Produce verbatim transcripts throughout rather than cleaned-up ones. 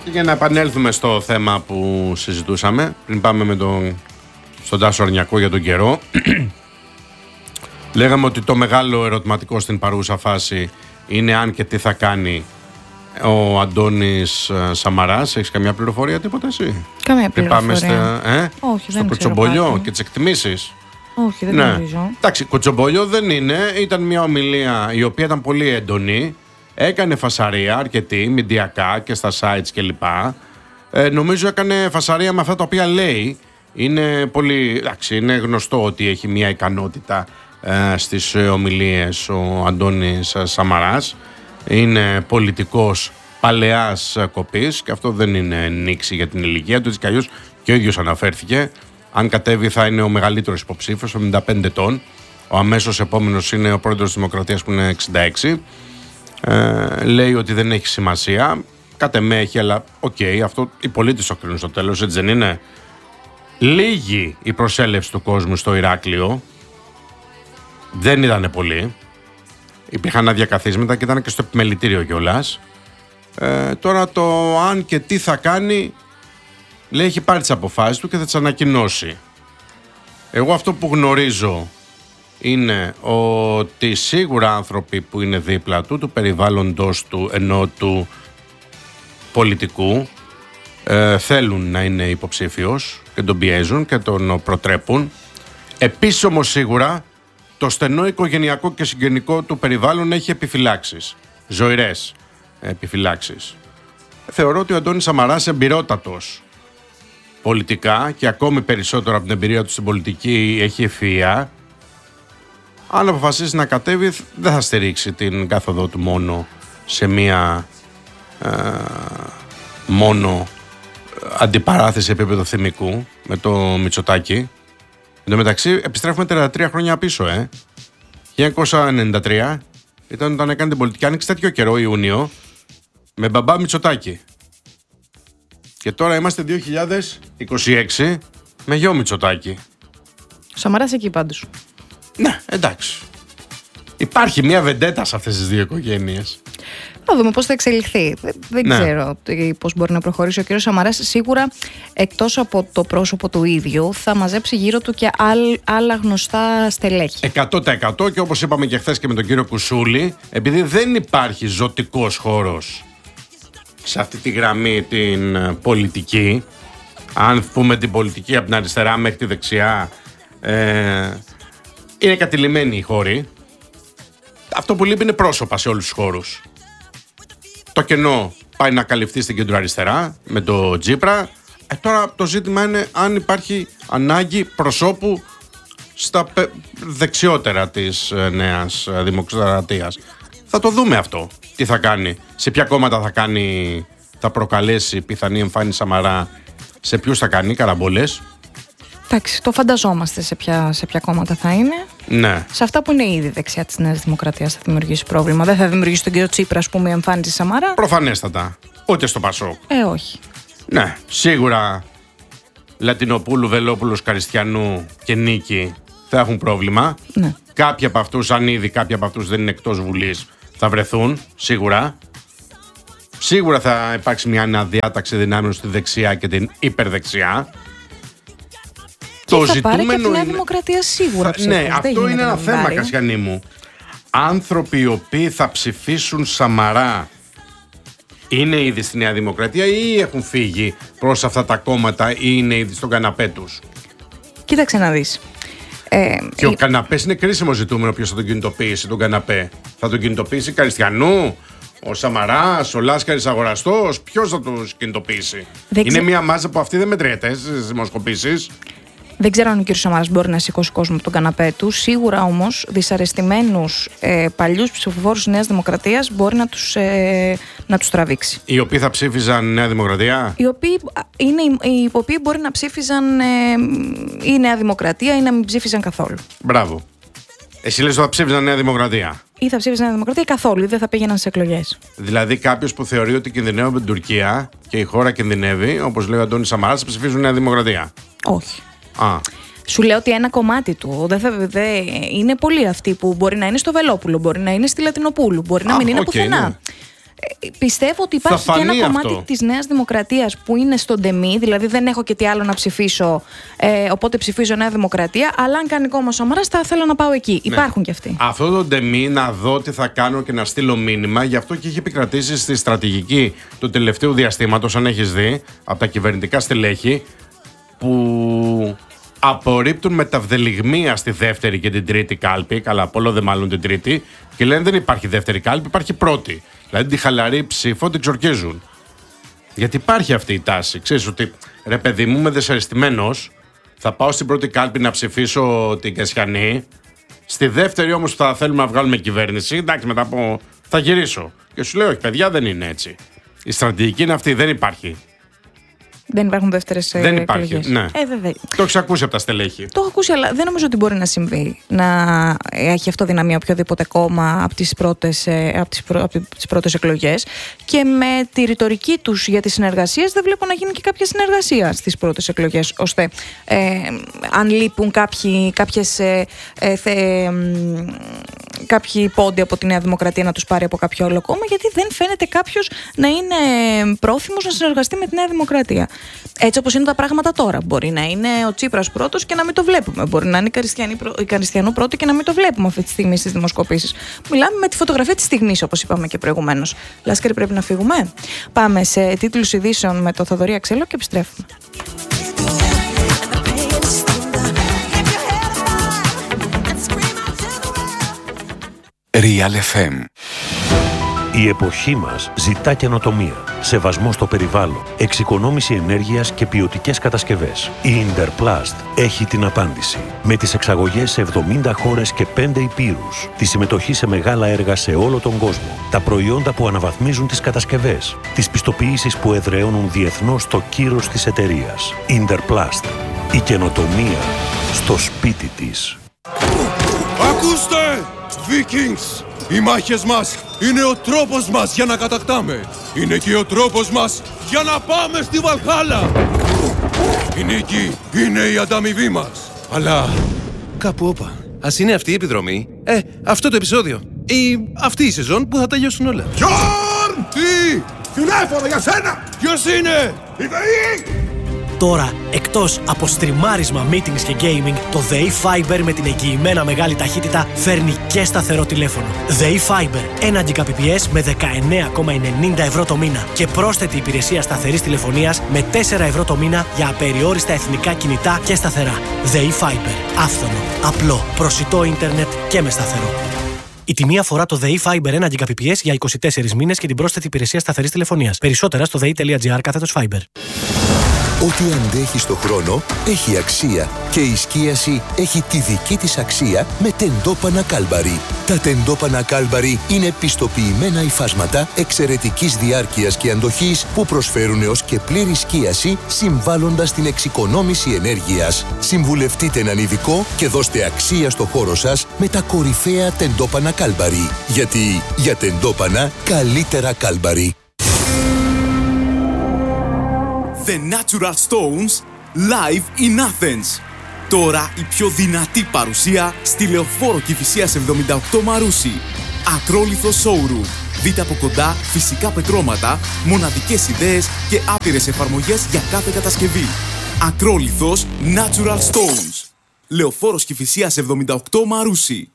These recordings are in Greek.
Για να επανέλθουμε στο θέμα που συζητούσαμε, πριν πάμε με τον, στον Τάσο Αρνιακό για τον καιρό, λέγαμε ότι το μεγάλο ερωτηματικό στην παρούσα φάση είναι αν και τι θα κάνει ο Αντώνης Σαμαράς. Έχεις καμιά πληροφορία, τίποτα εσύ? Καμία πληροφορία. Πάμε στα, ε, Όχι, στο δεν κοτσομπολιό και τις εκτιμήσεις. Όχι, δεν ναι. νομίζω. Εντάξει, κοτσομπολιό δεν είναι. Ήταν μια ομιλία η οποία ήταν πολύ έντονη. Έκανε φασαρία αρκετή, μηντιακά και στα sites κλπ. Ε, νομίζω έκανε φασαρία με αυτά τα οποία λέει. Είναι πολύ, εντάξει, είναι γνωστό ότι έχει μια ικανότητα ε, στις ομιλίες ο Αντώνης Σαμαράς. Είναι πολιτικός παλαιάς κοπής και αυτό δεν είναι νήξη για την ηλικία του. Έτσι κι αλλιώς και ο ίδιος αναφέρθηκε. Αν κατέβει θα είναι ο μεγαλύτερος υποψήφιος, εβδομήντα πέντε ετών. Ο αμέσως επόμενος είναι ο πρόεδρος της Δημοκρατίας που είναι εξήντα έξι. Ε, λέει ότι δεν έχει σημασία. Κατ' εμέ έχει, αλλά οκ, okay, αυτό οι πολίτες το κρίνουν στο τέλος, έτσι δεν είναι? Λίγη η προσέλευση του κόσμου στο Ηράκλειο. Δεν ήταν πολύ. Υπήρχαν άδεια καθίσματα και ήταν και στο επιμελητήριο κιόλας. Ε, τώρα το αν και τι θα κάνει, λέει, έχει πάρει τις αποφάσεις του και θα τις ανακοινώσει. Εγώ αυτό που γνωρίζω είναι ότι σίγουρα άνθρωποι που είναι δίπλα του, του περιβάλλοντος του, ενώ του πολιτικού, ε, θέλουν να είναι υποψήφιος και τον πιέζουν και τον προτρέπουν. Επίσης όμως σίγουρα το στενό οικογενειακό και συγγενικό του περιβάλλον έχει επιφυλάξεις, ζωηρές επιφυλάξεις. Θεωρώ ότι ο Αντώνης Σαμαράς εμπειρότατος πολιτικά και ακόμη περισσότερο από την εμπειρία του στην πολιτική έχει ευφυΐα. Αν αποφασίσει να κατέβει, δεν θα στηρίξει την κάθοδό του μόνο σε μία ε, μόνο αντιπαράθεση επίπεδο θυμικού με το Μητσοτάκη. Εν τω μεταξύ, επιστρέφουμε τριάντα τρία χρόνια πίσω, ε. χίλια εννιακόσια ενενήντα τρία ήταν όταν έκανε την πολιτική άνοιξη τέτοιο καιρό, Ιούνιο, με μπαμπά Μητσοτάκη. Και τώρα είμαστε δύο χιλιάδες είκοσι έξι με γιο Μητσοτάκη. Ο Σαμαράς εκεί πάντως. Ναι, εντάξει. Υπάρχει μια βεντέτα σε αυτές τις δύο οικογένειες. Θα δούμε πώς θα εξελιχθεί. Δεν ναι. ξέρω πώς μπορεί να προχωρήσει ο κ. Σαμαράς. Σίγουρα, εκτός από το πρόσωπο του ίδιου, θα μαζέψει γύρω του και άλλα γνωστά στελέχη. εκατό τοις εκατό και όπως είπαμε και χθες και με τον κύριο Κουσούλη, επειδή δεν υπάρχει ζωτικός χώρος σε αυτή τη γραμμή την πολιτική, αν πούμε την πολιτική από την αριστερά μέχρι τη δεξιά, ε, είναι κατηλημμένοι οι χώροι. Αυτό που λείπει είναι πρόσωπα σε όλους τους χώρους. Το κενό πάει να καλυφθεί στην κεντροαριστερά με το Τζίπρα. Ε, τώρα το ζήτημα είναι αν υπάρχει ανάγκη προσώπου στα δεξιότερα της νέας δημοκρατίας. Θα το δούμε αυτό. Τι θα κάνει, σε ποια κόμματα θα κάνει, θα προκαλέσει πιθανή εμφάνιση Σαμαρά, σε ποιους θα κάνει καραμπολές. Εντάξει, το φανταζόμαστε σε ποια, σε ποια κόμματα θα είναι. Ναι. Σε αυτά που είναι ήδη δεξιά της Νέας Δημοκρατίας θα δημιουργήσει πρόβλημα. Δεν θα δημιουργήσει τον κύριο Τσίπρα, ας πούμε, η εμφάνιση Σαμαρά. Προφανέστατα. Ούτε στο Πασόκ. Ε, όχι. Ναι, σίγουρα Λατινοπούλου, Βελόπουλος, Καριστιανού και Νίκη θα έχουν πρόβλημα. Ναι. Κάποιοι από αυτούς, αν ήδη κάποιοι από αυτούς δεν είναι εκτός Βουλής, θα βρεθούν, σίγουρα. Σίγουρα θα υπάρξει μια αναδιάταξη δυνάμεων στη δεξιά και την υπερδεξιά. Και το θα πάρει και τη Νέα Δημοκρατία σίγουρα. Θα, ναι, αυτό είναι ένα θέμα, Κασιανή μου. Άνθρωποι οι οποίοι θα ψηφίσουν Σαμαρά είναι ήδη στη Νέα Δημοκρατία ή έχουν φύγει προς αυτά τα κόμματα ή είναι ήδη στον καναπέ τους? Κοίταξε να δεις. Ε, και ο η... καναπές είναι κρίσιμο ζητούμενο. Ποιος θα τον κινητοποιήσει τον καναπέ? Θα τον κινητοποιήσει Καριστιανού, ο Σαμαράς, ο Λάσκαρης Αγοραστός? Ποιος θα τον κινητοποιήσει? Δεν είναι ξε... μια μάζα που αυτή δεν μετριέται στις δημοσκοπήσεις. Δεν ξέρω αν ο κ. Σαμαράς μπορεί να σηκώσει κόσμο από τον καναπέ του. Σίγουρα όμως δυσαρεστημένους ε, παλιούς ψηφοφόρους της Νέας Δημοκρατίας μπορεί να τους, ε, να τους τραβήξει. Οι οποίοι θα ψήφιζαν Νέα Δημοκρατία. Οι οποίοι, είναι, οι οποίοι μπορεί να ψήφιζαν ε, η Νέα Δημοκρατία ή να μην ψήφιζαν καθόλου. Μπράβο. Εσύ λες ότι θα ψήφιζαν Νέα Δημοκρατία. Ή θα ψήφιζαν Νέα Δημοκρατία καθόλου, ή δεν θα πήγαιναν σε εκλογές. Δηλαδή κάποιος που θεωρεί ότι κινδυνεύει με την Τουρκία και η χώρα κινδυνεύει, όπως λέει ο Αντώνης Σαμαράς, θα ψηφίζουν Νέα Δημοκρατία. Όχι. Α. Σου λέω ότι ένα κομμάτι του δεν θα, δε, είναι πολλοί αυτοί που μπορεί να είναι στο Βελόπουλο, μπορεί να είναι στη Λατινοπούλου, μπορεί να Α, μην είναι okay, πουθενά. Ναι. Πιστεύω ότι υπάρχει και ένα κομμάτι της Νέας Δημοκρατίας που είναι στον ντεμί, δηλαδή δεν έχω και τι άλλο να ψηφίσω, ε, οπότε ψηφίζω Νέα Δημοκρατία. Αλλά αν κάνει κόμμα ο Σαμαράς, θα θέλω να πάω εκεί. Ναι. Υπάρχουν και αυτοί. Αυτό το ντεμί να δω τι θα κάνω και να στείλω μήνυμα, γι' αυτό και έχει επικρατήσει στη στρατηγική του τελευταίου διαστήματος, αν έχεις δει, από τα κυβερνητικά στελέχη, που απορρίπτουν με ταυδελιγμία στη δεύτερη και την τρίτη κάλπη. Καλά, από όλο δε μάλλον την τρίτη. Και λένε δεν υπάρχει δεύτερη κάλπη, υπάρχει πρώτη. Δηλαδή τη χαλαρή ψήφο την ξορκίζουν. Γιατί υπάρχει αυτή η τάση. Ξέρεις ότι ρε παιδί μου, είμαι δυσαρεστημένος, θα πάω στην πρώτη κάλπη να ψηφίσω την Κασιανή. Στη δεύτερη όμως που θα θέλουμε να βγάλουμε κυβέρνηση, εντάξει, μετά από θα γυρίσω. Και σου λέω, όχι παιδιά, δεν είναι έτσι. Η στρατηγική είναι αυτή, δεν υπάρχει. Δεν υπάρχουν δεύτερες εκλογές. Δεν υπάρχει. Ναι. Ε, βέβαια. Το έχεις ακούσει από τα στελέχη. Το έχω ακούσει, αλλά δεν νομίζω ότι μπορεί να συμβεί. Να έχει αυτοδυναμία οποιοδήποτε κόμμα από τις πρώτες, από τις πρω... από τις πρώτες εκλογές. Και με τη ρητορική τους για τις συνεργασίες, δεν βλέπω να γίνει και κάποια συνεργασία στις πρώτες εκλογές. Ώστε ε, αν λείπουν κάποιοι, κάποιες, ε, ε, θε, ε, κάποιοι πόντοι από τη Νέα Δημοκρατία να τους πάρει από κάποιο άλλο κόμμα, γιατί δεν φαίνεται κάποιος να είναι πρόθυμος να συνεργαστεί με τη Νέα Δημοκρατία. Έτσι όπως είναι τα πράγματα τώρα. Μπορεί να είναι ο Τσίπρας πρώτος και να μην το βλέπουμε. Μπορεί να είναι η Καριστιανού πρώτη και να μην το βλέπουμε αυτή τη στιγμή στις δημοσκοπήσεις. Μιλάμε με τη φωτογραφία της στιγμής, όπως είπαμε και προηγουμένως. Λάσκαρη, πρέπει να φύγουμε. Πάμε σε τίτλους ειδήσεων με το Θοδωρή Αξέλο και επιστρέφουμε. Real εφ εμ. Η εποχή μας ζητά καινοτομία, σεβασμό στο περιβάλλον, εξοικονόμηση ενέργειας και ποιοτικές κατασκευές. Η Interplast έχει την απάντηση. Με τις εξαγωγές σε εβδομήντα χώρες και πέντε υπήρους, τη συμμετοχή σε μεγάλα έργα σε όλο τον κόσμο, τα προϊόντα που αναβαθμίζουν τις κατασκευές, τις πιστοποιήσεις που εδραιώνουν διεθνώς το κύρος της εταιρείας. Interplast. Η καινοτομία στο σπίτι της. Ακούστε, Vikings! Οι μάχες μας είναι ο τρόπος μας για να κατακτάμε. Είναι και ο τρόπος μας για να πάμε στη Βαλχάλα. Η νίκη είναι η ανταμοιβή μας. Αλλά κάπου όπα. Ας είναι αυτή η επιδρομή, ε, αυτό το επεισόδιο ή αυτή η σεζόν που θα τελειώσουν όλα. Γιόρν! Τι! Τηλέφωνο για σένα! Ποιος είναι? Η ΔΕΗ! Τώρα, εκτός από στριμάρισμα, meetings και gaming, το ΔΕΗ Fiber με την εγγυημένα μεγάλη ταχύτητα φέρνει και σταθερό τηλέφωνο. ΔΕΗ Fiber, ένα Gbps με δεκαεννέα κόμμα ενενήντα ευρώ το μήνα και πρόσθετη υπηρεσία σταθερής τηλεφωνίας με τέσσερα ευρώ το μήνα για απεριόριστα εθνικά κινητά και σταθερά. ΔΕΗ Fiber, άφθονο, απλό, προσιτό ίντερνετ και με σταθερό. Η τιμή αφορά το ΔΕΗ Fiber ένα Gbps για είκοσι τέσσερις μήνες και την πρόσθετη υπηρεσία σταθερής τηλεφωνίας. Περισσότερα στο δei.gr κάθετος Fiber. Ό,τι αντέχει στο χρόνο έχει αξία και η σκίαση έχει τη δική της αξία με τεντόπανα Κάλμπαρι. Τα τεντόπανα Κάλμπαρι είναι πιστοποιημένα υφάσματα εξαιρετικής διάρκειας και αντοχής που προσφέρουν έως και πλήρη σκίαση, συμβάλλοντας στην εξοικονόμηση ενέργειας. Συμβουλευτείτε έναν ειδικό και δώστε αξία στο χώρο σας με τα κορυφαία τεντόπανα Κάλμπαρι. Γιατί για τεντόπανα καλύτερα Κάλμπαρι. The Natural Stones live in Athens. Τώρα η πιο δυνατή παρουσία στη Λεωφόρο Κηφισίας εβδομήντα οκτώ Μαρούσι. Ακρόλιθο showroom. Δείτε από κοντά φυσικά πετρώματα, μοναδικές ιδέες και άπειρες εφαρμογές για κάθε κατασκευή. Ακρόλιθος Natural Stones. Λεωφόρος Κηφισίας εβδομήντα οκτώ Μαρούσι.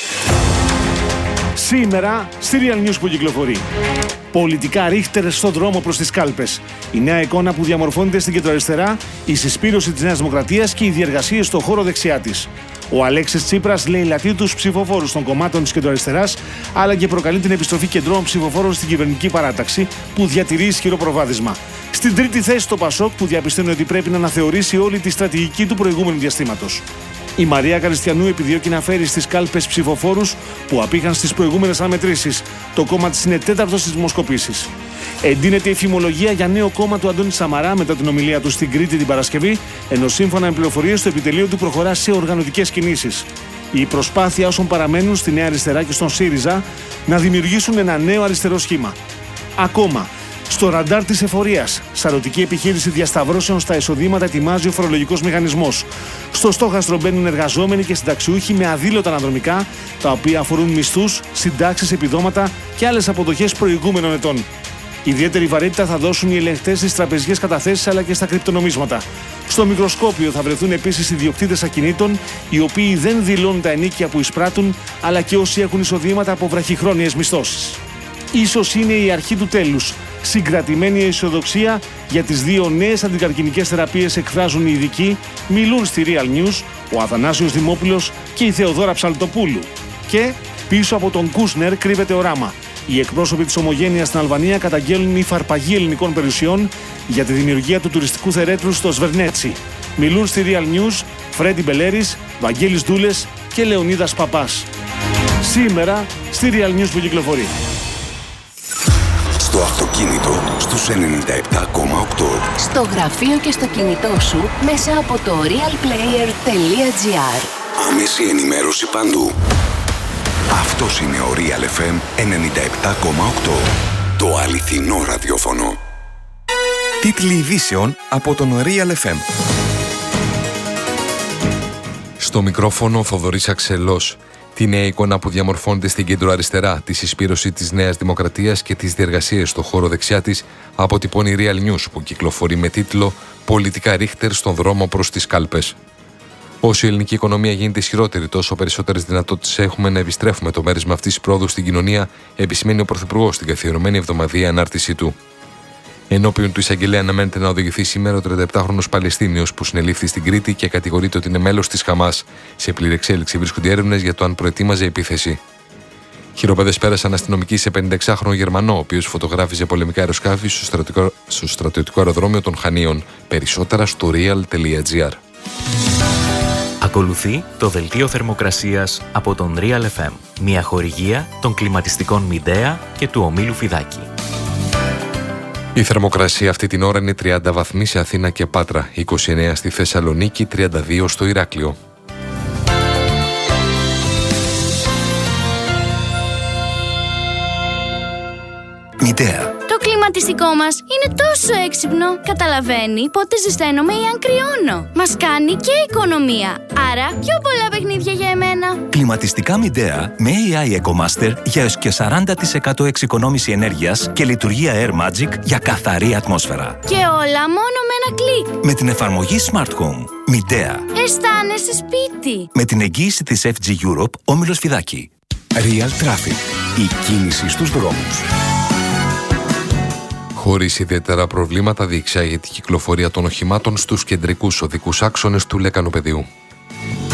Σήμερα στη Real News που κυκλοφορεί. Πολιτικά ρίχτερ στον δρόμο προς τις κάλπες. Η νέα εικόνα που διαμορφώνεται στην κεντροαριστερά, η συσπήρωση της Νέας Δημοκρατίας και οι διεργασίες στον χώρο δεξιά της. Ο Αλέξης Τσίπρας λέει λατή τους ψηφοφόρους των κομμάτων της κεντροαριστεράς, αλλά και προκαλεί την επιστροφή κεντρών ψηφοφόρων στην κυβερνητική παράταξη, που διατηρεί ισχυρό προβάδισμα. Στην τρίτη θέση το Πασόκ, που διαπιστώνει ότι πρέπει να αναθεωρήσει όλη τη στρατηγική του προηγούμενου διαστήματος. Η Μαρία Καριστιανού επιδιώκει να φέρει στις κάλπες ψηφοφόρους που απήχαν στις προηγούμενες αναμετρήσεις. Το κόμμα της είναι τέταρτο στις δημοσκοπήσεις. Εντείνεται η φημολογία για νέο κόμμα του Αντώνη Σαμαρά μετά την ομιλία του στην Κρήτη την Παρασκευή, ενώ σύμφωνα με πληροφορίες το επιτελείο του προχωρά σε οργανωτικές κινήσεις. Η προσπάθεια όσων παραμένουν στη Νέα Αριστερά και στον ΣΥΡΙΖΑ να δημιουργήσουν ένα νέο αριστερό σχήμα. Ακόμα, Στο ραντάρ της εφορίας, σαρωτική επιχείρηση διασταυρώσεων στα εισοδήματα ετοιμάζει ο φορολογικός μηχανισμός. Στο στόχαστρο μπαίνουν εργαζόμενοι και συνταξιούχοι με αδήλωτα αναδρομικά, τα οποία αφορούν μισθούς, συντάξεις, επιδόματα και άλλες αποδοχές προηγούμενων ετών. Ιδιαίτερη βαρύτητα θα δώσουν οι ελεγκτές στις τραπεζικές καταθέσεις αλλά και στα κρυπτονομίσματα. Στο μικροσκόπιο θα βρεθούν επίσης ιδιοκτήτες ακινήτων, οι οποίοι δεν δηλώνουν τα ενίκια που εισπράττουν, αλλά και όσοι έχουν εισοδήματα από βραχυχρόνιες μισθώσεις. Ίσως είναι η αρχή του τέλους. Συγκρατημένη αισιοδοξία για τις δύο νέες αντικαρκινικές θεραπείες εκφράζουν οι ειδικοί, μιλούν στη Real News ο Αθανάσιος Δημόπουλος και η Θεοδόρα Ψαλτοπούλου. Και πίσω από τον Κούσνερ κρύβεται οράμα. Οι εκπρόσωποι της Ομογένειας στην Αλβανία καταγγέλνουν η φαρπαγή ελληνικών περιουσιών για τη δημιουργία του τουριστικού θερέτρου στο Σβερνέτσι. Μιλούν στη Real News Φρέντι Μπελέρης, Βαγγέλης Δούλες και Λεωνίδας Παπάς. Σήμερα στη Real News που κυκλοφορεί. Στο αυτοκίνητο στους ενενήντα επτά κόμμα οκτώ. Στο γραφείο και στο κινητό σου μέσα από το realplayer.gr. Άμεση ενημέρωση παντού. Αυτός είναι ο Real εφ εμ ενενήντα επτά κόμμα οκτώ. Το αληθινό ραδιόφωνο. Τίτλοι ειδήσεων από τον Real εφ εμ. Στο μικρόφωνο ο Θοδωρής Αξελός. Τη νέα εικόνα που διαμορφώνεται στην κεντροαριστερά, τη συσπήρωση της Νέας Δημοκρατίας και τις διεργασίες στο χώρο δεξιά της, αποτυπώνει η Real News που κυκλοφορεί με τίτλο «Πολιτικά ρίχτερ στον δρόμο προς τις κάλπες». Όσο η ελληνική οικονομία γίνεται ισχυρότερη, τόσο περισσότερες δυνατότητες έχουμε να επιστρέφουμε το μέρισμα αυτής της πρόοδου στην κοινωνία, επισημαίνει ο Πρωθυπουργός στην καθιερωμένη εβδομαδιαία ανάρτησή του. Ενώπιον του εισαγγελέα αναμένεται να οδηγηθεί σήμερα ο τριανταεπτάχρονος Παλαιστίνιος που συνελήφθη στην Κρήτη και κατηγορείται ότι είναι μέλος της Χαμάς. Σε πλήρη εξέλιξη βρίσκονται έρευνες για το αν προετοίμαζε επίθεση. Χειροπέδες πέρασαν αστυνομικοί σε πενηνταεξάχρονο Γερμανό, ο οποίος φωτογράφιζε πολεμικά αεροσκάφη στο στρατιωτικό, στο στρατιωτικό αεροδρόμιο των Χανίων. Περισσότερα στο real.gr. Ακολουθεί το δελτίο θερμοκρασίας από τον Real εφ εμ, μια χορηγία των κλιματιστικών Midea και του ομίλου Φιδάκη. Η θερμοκρασία αυτή την ώρα είναι τριάντα βαθμοί σε Αθήνα και Πάτρα, είκοσι εννέα στη Θεσσαλονίκη, τριάντα δύο στο Ηράκλειο. Midea. Το κλιματιστικό μας είναι τόσο έξυπνο. Καταλαβαίνει πότε ζεσταίνομαι ή αν κρυώνω. Μας κάνει και οικονομία. Άρα πιο πολλά παιχνίδια για εμένα. Κλιματιστικά Midea με έι άι EcoMaster για έως και σαράντα τοις εκατό εξοικονόμηση ενέργειας και λειτουργία Air Magic για καθαρή ατμόσφαιρα. Και όλα μόνο με ένα κλικ. Με την εφαρμογή Smart Home. Midea. Αισθάνεσαι σπίτι. Με την εγγύηση της εφ τζι Europe, όμιλος Φιδάκη. Real Traffic. Η κίνηση στους δρόμους. Χωρίς ιδιαίτερα προβλήματα διεξάγεται η κυκλοφορία των οχημάτων στους κεντρικούς οδικούς άξονες του Λεκανοπεδίου.